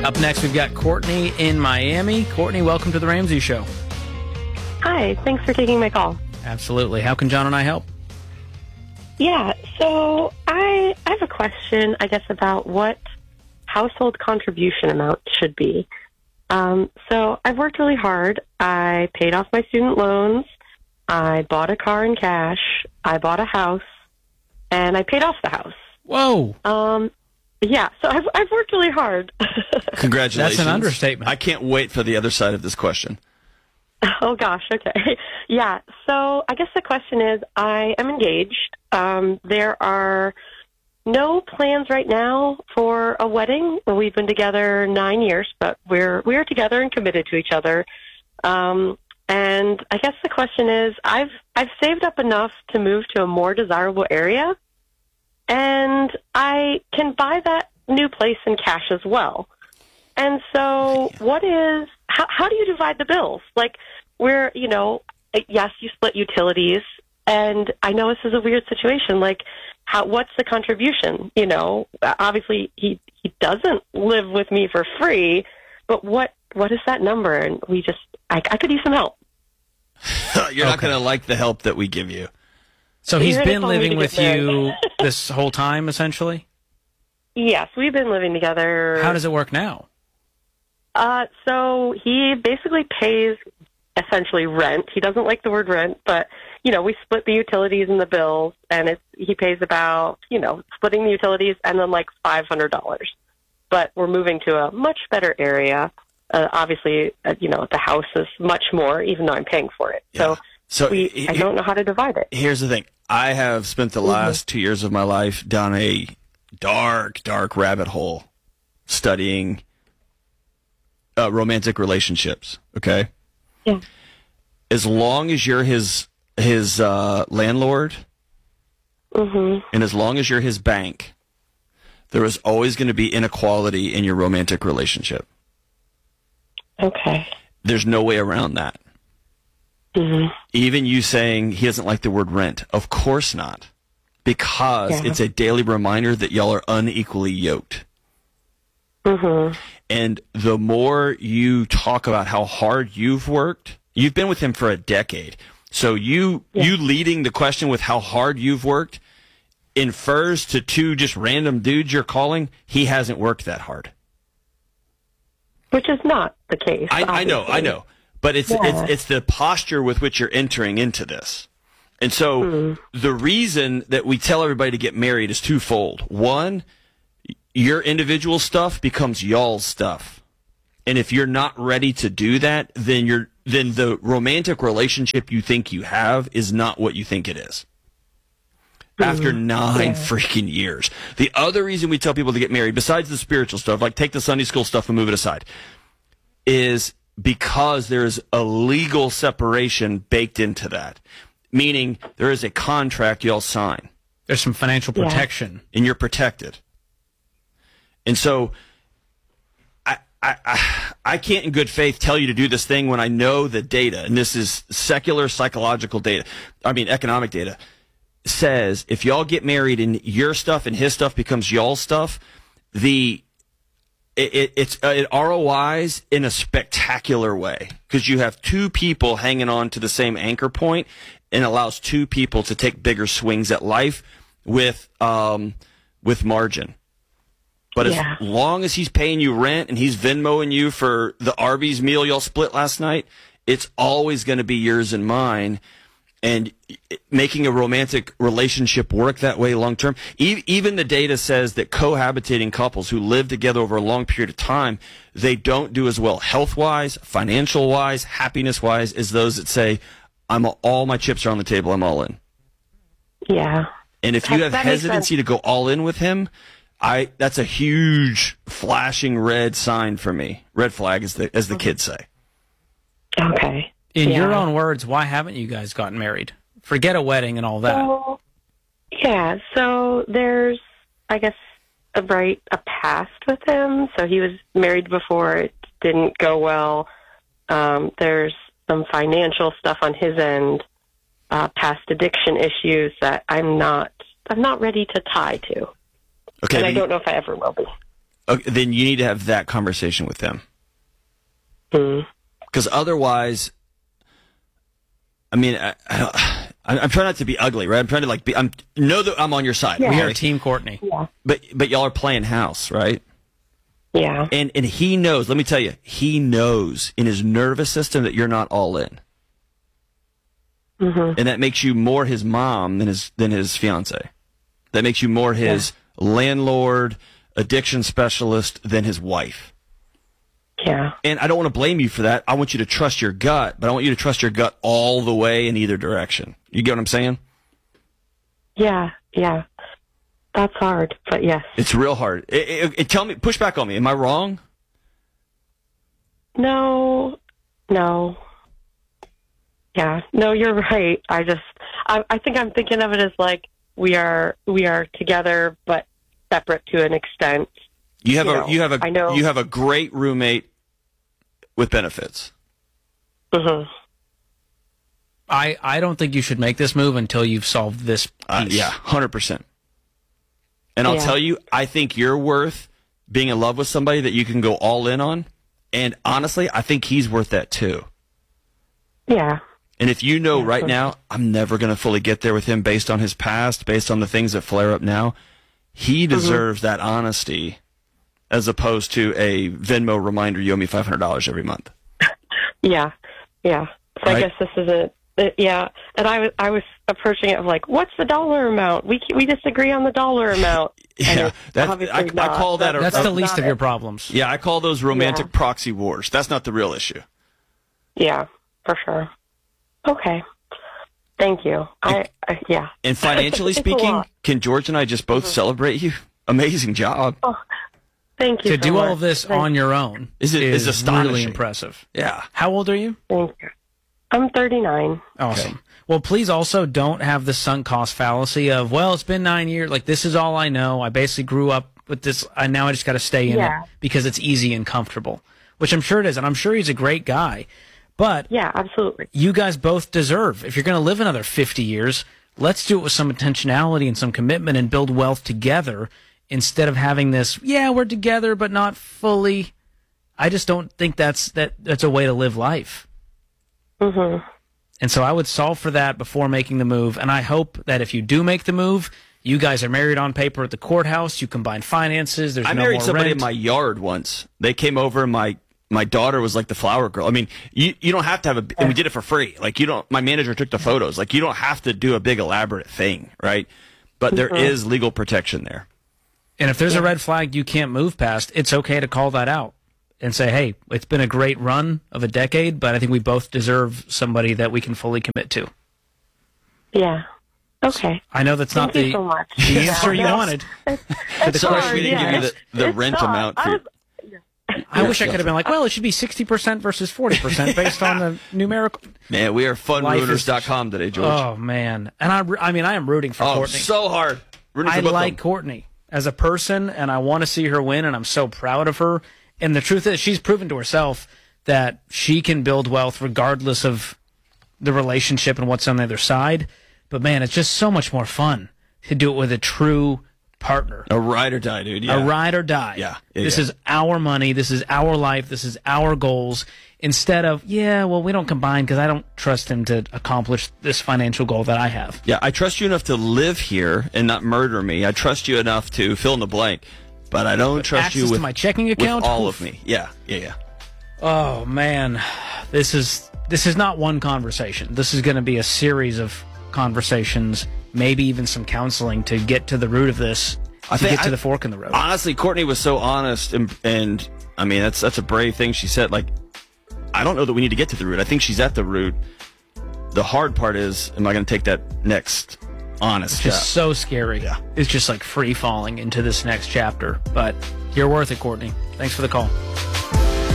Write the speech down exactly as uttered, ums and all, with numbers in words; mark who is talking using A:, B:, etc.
A: Up next, we've got Courtney in Miami. Courtney, welcome to the Ramsey Show.
B: Hi, thanks for taking my call.
A: Absolutely. How can John and I help?
B: Yeah, so I, I have a question, I guess, about what household contribution amount should be. Um, so I've worked really hard. I paid off my student loans. I bought a car in cash. I bought a house, and I paid off the house.
A: Whoa.
B: Um, yeah, so I've, I've worked really hard.
C: Congratulations.
A: That's an understatement.
C: I can't wait for the other side of this question.
B: Oh, gosh, okay. Yeah, so I guess the question is, I am engaged. Um, there are no plans right now for a wedding. We've been together nine years, but we're we're together and committed to each other. Um, and I guess the question is, I've I've saved up enough to move to a more desirable area, and I can buy that new place in cash as well. And so what is, how, how do you divide the bills? Like, we're, you know, yes, you split utilities, and I know this is a weird situation. Like, how, what's the contribution? You know, obviously he, he doesn't live with me for free, but what, what is that number? And we just, I, I could use some help.
C: You're not
A: Okay.
C: going to like the help that we give you.
A: So he's
B: You're gonna
A: been
B: tell me
A: living
B: to
A: with
B: get
A: you this whole time, essentially?
B: Yes, we've been living together.
A: How does it work now?
B: Uh, so he basically pays essentially rent. He doesn't like the word rent, but, you know, we split the utilities and the bills, and it's, he pays about, you know, splitting the utilities and then like five hundred dollars. But we're moving to a much better area. Uh, obviously, uh, you know, the house is much more, even though I'm paying for it.
C: Yeah.
B: So,
C: So
B: we,
C: he-
B: I don't know how to divide it.
C: Here's the thing. I have spent the last two years of my life down a dark, dark rabbit hole studying uh, romantic relationships, okay?
B: Yeah.
C: As long as you're his his uh, landlord
B: Mm-hmm.
C: and as long as you're his bank, there is always going to be inequality in your romantic relationship.
B: Okay.
C: There's no way around that.
B: Mm-hmm.
C: Even you saying he doesn't like the word rent, of course not. Because
B: Yeah.
C: it's a daily reminder that y'all are unequally yoked.
B: Mm-hmm.
C: And the more you talk about how hard you've worked, you've been with him for a decade. So you
B: Yeah.
C: you leading the question with how hard you've worked infers to two just random dudes you're calling, he hasn't worked that hard.
B: Which is not the case.
C: I, I know, I
B: obviously.
C: know. But it's,
B: Yeah.
C: it's it's the posture with which you're entering into this. And so
B: Mm.
C: the reason that we tell everybody to get married is twofold. One, your individual stuff becomes y'all's stuff. And if you're not ready to do that, then you're then the romantic relationship you think you have is not what you think it is. After nine
B: Yeah.
C: freaking years. The other reason we tell people to get married, besides the spiritual stuff, like take the Sunday school stuff and move it aside, is because there's a legal separation baked into that. Meaning there is a contract y'all sign,
A: There's some financial
B: Yeah.
A: protection.
C: and you're protected. And so I, I, I, I can't in good faith tell you to do this thing when I know the data, and this is secular psychological data, I mean economic data, says if y'all get married and your stuff and his stuff becomes y'all's stuff, the it, it, it's uh, it R O Is in a spectacular way because you have two people hanging on to the same anchor point and allows two people to take bigger swings at life with um with margin. But
B: Yeah.
C: as long as he's paying you rent and he's Venmoing you for the Arby's meal y'all split last night, it's always going to be yours and mine. And making a romantic relationship work that way long term, e- even the data says that cohabitating couples who live together over a long period of time, they don't do as well health wise, financial wise, happiness wise as those that say, "I'm all my chips are on the table. I'm all in."
B: Yeah.
C: And if you
B: That-
C: have
B: that makes
C: hesitancy to go all in with him, I that's a huge flashing red sign for me. Red flag, as the as the kids say.
B: Okay.
A: In
B: Yeah.
A: your own words, why haven't you guys gotten married? Forget a wedding and all that.
B: So, yeah, so there's, I guess, a right a past with him. So he was married before; it didn't go well. Um, there's some financial stuff on his end, uh, past addiction issues that I'm not I'm not ready to tie to,
C: Okay,
B: and I
C: the-
B: don't know if I ever will be.
C: okay, then you need to have that conversation with them.
B: Mm.
C: Because otherwise, I mean, I, I, I'm trying not to be ugly, right? I'm trying to like be. I'm know that I'm on your side.
B: Yeah.
A: We
C: okay?
A: are Team Courtney.
B: Yeah.
C: But but y'all are playing house, right?
B: Yeah.
C: And and he knows. Let me tell you, he knows in his nervous system that you're not all in,
B: Mm-hmm.
C: and that makes you more his mom than his than his fiance. That makes you more his yeah. landlord, addiction specialist than his wife.
B: Yeah.
C: And I don't want to blame you for that. I want you to trust your gut, but I want you to trust your gut all the way in either direction. You get what I'm saying?
B: Yeah. Yeah. That's hard, but yes.
C: It's real hard. It, it, it, tell me, push back on me. Am I wrong?
B: No. No. Yeah. No, you're right. I just, I, I think I'm thinking of it as like we are, we are together, but separate to an extent.
C: You have
B: you
C: a,
B: know,
C: you have a,
B: I know.
C: you have a great roommate with benefits.
B: Mm-hmm.
A: I, I don't think you should make this move until you've solved this piece.
C: Uh, yeah, one hundred percent. And I'll
B: Yeah.
C: tell you, I think you're worth being in love with somebody that you can go all in on. And honestly, I think he's worth that too.
B: Yeah.
C: And if you know
B: Yeah,
C: right
B: sure.
C: now, I'm never going to fully get there with him based on his past, based on the things that flare up now, he deserves
B: Mm-hmm.
C: that honesty as opposed to a Venmo reminder, you owe me five hundred dollars every month.
B: Yeah. Yeah. So
C: Right.
B: I guess this isn't, it, yeah. And I was, I was approaching it of like, what's the dollar amount? We, we disagree on the dollar amount. And
C: Yeah,
B: it's
C: that, I,
B: obviously
C: I
B: not.
C: call that a,
A: That's
C: a-
A: the least
B: not
A: of your
B: it.
A: problems.
C: yeah, I call those romantic
B: Yeah.
C: proxy wars. That's not the real issue.
B: Yeah, for sure. Okay. Thank you. I, I yeah.
C: And financially
B: It's a
C: speaking,
B: lot.
C: can George and I just both celebrate you? Amazing job.
B: Oh, thank you
A: To
B: so
A: do all
B: much.
A: of this
B: Thank-
A: on your own
C: Is it- is
A: really
C: astonishing.
A: impressive.
C: Yeah.
A: How old are you?
B: Thank you. I'm thirty-nine.
A: Awesome. Well, please also don't have the sunk cost fallacy of, well, it's been nine years. Like, this is all I know. I basically grew up with this. I now I just got to stay in
B: Yeah.
A: it because it's easy and comfortable, which I'm sure it is. And I'm sure he's a great guy. But
B: Yeah, absolutely.
A: you guys both deserve, if you're going to live another fifty years, let's do it with some intentionality and some commitment and build wealth together instead of having this, yeah, we're together, but not fully. I just don't think that's that that's a way to live life.
B: Mm-hmm.
A: And so I would solve for that before making the move. And I hope that if you do make the move, you guys are married on paper at the courthouse. You combine finances. There's
C: I
A: no
C: married
A: more
C: somebody
A: rent.
C: in my yard once. They came over and my my daughter was like the flower girl. I mean, you you don't have to have a and we did it for free. Like you don't my manager took the photos. Like you don't have to do a big elaborate thing, right? But there is legal protection there.
A: And if there's a red flag you can't move past, it's okay to call that out and say, hey, it's been a great run of a decade, but I think we both deserve somebody that we can fully commit to.
B: Yeah. Okay.
A: I know that's
B: Thank
A: not
B: you
A: the,
B: the so much.
A: the answer you
B: Yeah.
A: wanted.
B: It's
C: Sorry
B: hard,
C: we didn't
B: yeah.
C: give you the, the
B: It's
C: rent
B: not.
C: amount.
B: I
C: For,
B: was-
A: I wish I could have been like, well, it should be sixty percent versus forty percent based on the numerical.
C: man, we are fun
A: Life
C: ruiners
A: is-
C: dot com today, George.
A: Oh, man. And I, I mean, I am rooting for
C: Oh,
A: Courtney.
C: so hard. Rooting for
A: I
C: both of
A: like
C: them.
A: Courtney as a person, and I want to see her win, and I'm so proud of her. And the truth is, she's proven to herself that she can build wealth regardless of the relationship and what's on the other side. But, man, it's just so much more fun to do it with a true partner.
C: A ride or die, dude. Yeah.
A: A ride or die.
C: Yeah. Yeah,
A: this
C: yeah.
A: is our money. This is our life. This is our goals. Instead of, yeah, well, we don't combine because I don't trust him to accomplish this financial goal that I have.
C: Yeah, I trust you enough to live here and not murder me. I trust you enough to fill in the blank, but I don't trust
A: Access
C: you with
A: to my checking account.
C: with all
A: Oof.
C: of me. Yeah, yeah, yeah.
A: Oh man, this is this is not one conversation. This is going to be a series of conversations, maybe even some counseling to get to the root of this,
C: I
A: to
C: think
A: get to
C: I-
A: the fork in the road.
C: Honestly, Courtney was so honest, and, and I mean that's that's a brave thing she said. Like, I don't know that we need to get to the root. I think she's at the root. The hard part is, am I going to take that next honest
A: It's
C: step?
A: just so scary.
C: Yeah.
A: It's just like free falling into this next chapter. But you're worth it, Courtney. Thanks for the call.